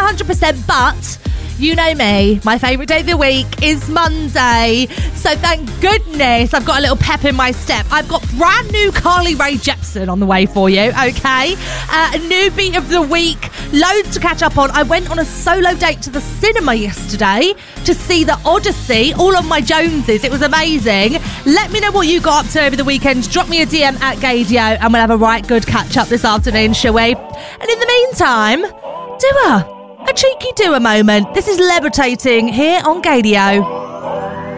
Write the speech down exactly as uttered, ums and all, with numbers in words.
one hundred percent, but you know me, my favourite day of the week is Monday. So thank goodness I've got a little pep in my step. I've got brand new Carly Rae Jepsen on the way for you, okay? Uh, a new beat of the week, loads to catch up on. I went on a solo date to the cinema yesterday to see The Odyssey, all on my Joneses. It was amazing. Let me know what you got up to over the weekend. Drop me a D M at Gaydio and we'll have a right good catch up this afternoon, shall we? And in the meantime, do a, a cheeky do a moment. This is Levitating here on Gaydio.